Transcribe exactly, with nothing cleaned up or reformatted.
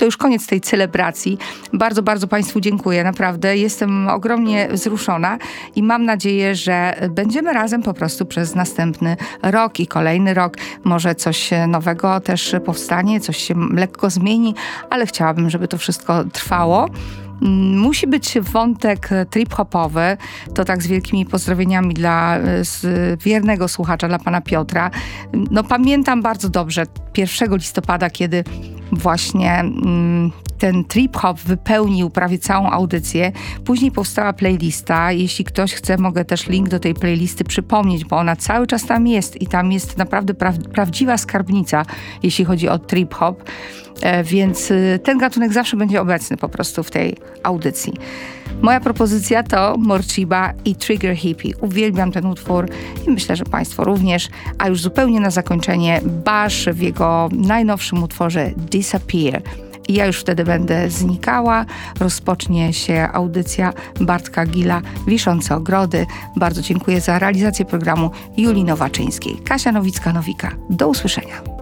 to już koniec tej celebracji. Bardzo, bardzo Państwu dziękuję, naprawdę. Jestem ogromnie wzruszona i mam nadzieję, że będziemy razem po prostu przez następny rok i kolejny rok. Może coś nowego też powstanie, coś się lekko zmieni, ale chciałabym, żeby to wszystko trwało. Musi być wątek trip-hopowy, to tak z wielkimi pozdrowieniami dla z wiernego słuchacza, dla pana Piotra. No pamiętam bardzo dobrze pierwszego listopada, kiedy właśnie mm, ten trip-hop wypełnił prawie całą audycję. Później powstała playlista. Jeśli ktoś chce, mogę też link do tej playlisty przypomnieć, bo ona cały czas tam jest i tam jest naprawdę pra- prawdziwa skarbnica, jeśli chodzi o trip-hop. E, więc y, ten gatunek zawsze będzie obecny po prostu w tej audycji. Moja propozycja to Morciba i Trigger Hippie. Uwielbiam ten utwór i myślę, że Państwo również. A już zupełnie na zakończenie Bash w jego najnowszym utworze Disappear. I ja już wtedy będę znikała. Rozpocznie się audycja Bartka Gila, Wiszące Ogrody. Bardzo dziękuję za realizację programu Julii Nowaczyńskiej. Kasia Nowicka-Nowika. Do usłyszenia.